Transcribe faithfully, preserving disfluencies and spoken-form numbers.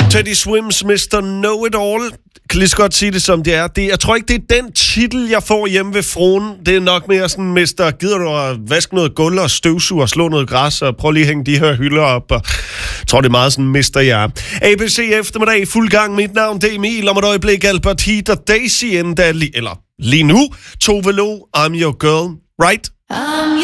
Teddy Swims mister Know-It-All. Jeg kan lige så godt sige det, som det er. Det, jeg tror ikke, det er den titel, jeg får hjemme ved fruen. Det er nok mere sådan, mister, gider du at vaske noget gulv og støvsuge og slå noget græs, og prøv lige at hænge de her hylder op. Og jeg tror, det er meget sådan, mister jeg. A B C eftermiddag, fuld gang. Mit navn, det er Emil. Om et øjeblik, Albert Heat og Daisy, endda li- eller lige nu, Tove Lo, I'm Your Girl, right? I'm